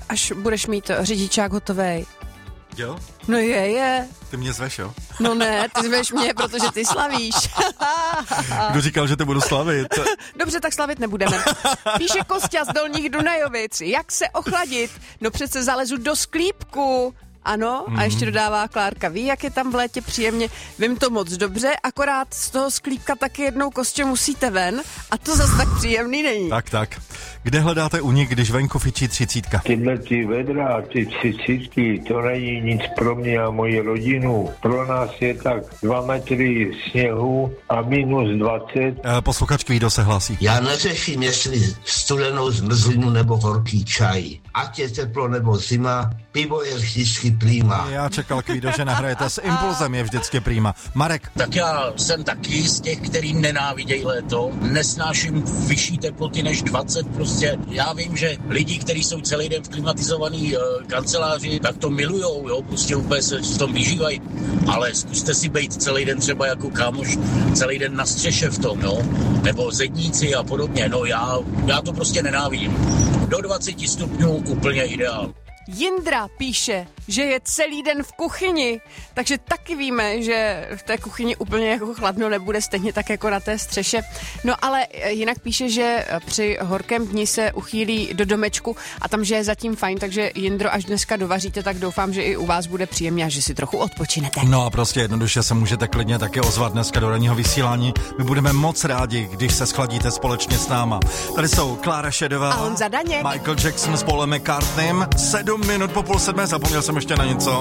až budeš mít řidičák hotovej. Jo? No je. Ty mě zveš, jo? No ne, ty zveš mě, protože ty slavíš. Kdo říkal, že to budu slavit? Dobře, tak slavit nebudeme. Píše Kostya z Dolních Dunajovic. Jak se ochladit? No přece zalezu do sklípku. Ano, a ještě dodává Klárka, ví, jak je tam v létě příjemně, vím to moc dobře, akorát z toho sklípka taky jednou Kostě musíte ven a to zase tak příjemný není. Tak. Kde hledáte únik, když venku fičí 30? Tyhle ty vedra a ty 30, to není nic pro mě a moji rodinu. Pro nás je tak 2 metry sněhu a minus 20. Posluchač Kvído se hlásí. Já neřeším, jestli studenou zmrzlinu nebo horký čaj. Ať je teplo nebo zima, pivo je vždycky prýma. Já čekal, Kvído, že nahrajete s Impulzem, je vždycky prýma. Marek. Tak já jsem taky z těch, který nenávidějí léto. Nesnáším vyšší teploty než 20 prostě. Já vím, že lidi, kteří jsou celý den v klimatizovaný kanceláři, tak to milujou, jo, prostě úplně se v tom vyžívají. Ale zkuste si být celý den třeba jako kámoš, celý den na střeše v tom, no. Nebo zedníci a podobně. No já to prostě nenávidím. Do 20 stupňů úplně ideál. Jindra píše, že je celý den v kuchyni, takže taky víme, že v té kuchyni úplně jako chladno nebude, stejně tak jako na té střeše. No ale jinak píše, že při horkém dni se uchýlí do domečku a tam, že je zatím fajn, takže Jindro, až dneska dovaříte, tak doufám, že i u vás bude příjemně a že si trochu odpočinete. No a prostě jednoduše se můžete klidně taky ozvat dneska do ranního vysílání. My budeme moc rádi, když se schladíte společně s náma. Tady jsou Klára Šedová, a Honza Daněk, Michael Jackson s Paulem McCartneym, 7 minut po 6:30, zapomněl jsem ještě na něco.